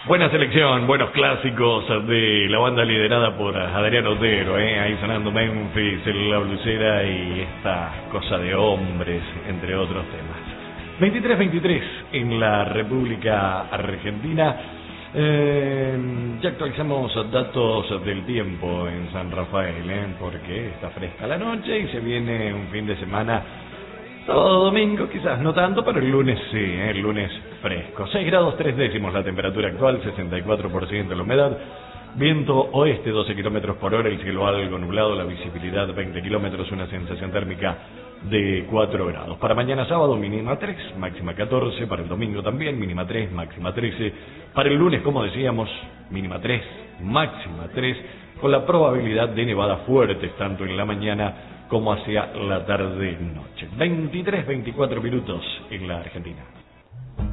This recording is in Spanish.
Buena selección, buenos clásicos de la banda liderada por Adrián Otero, ahí sonando Memphis, La Blusera y esta cosa de hombres, entre otros temas. 23:23 en la República Argentina. Ya actualizamos datos del tiempo en San Rafael, porque está fresca la noche y se viene un fin de semana. Sábado, domingo quizás no tanto, pero el lunes sí, el lunes fresco. 6 grados 3 décimos la temperatura actual, 64% la humedad. Viento oeste 12 kilómetros por hora, el cielo algo nublado, la visibilidad 20 kilómetros, una sensación térmica de 4 grados. Para mañana sábado mínima 3, máxima 14, para el domingo también mínima 3, máxima 13. Para el lunes, como decíamos, mínima 3, máxima 3, con la probabilidad de nevadas fuertes tanto en la mañana como hacia la tarde-noche. 23-24 minutos en la Argentina.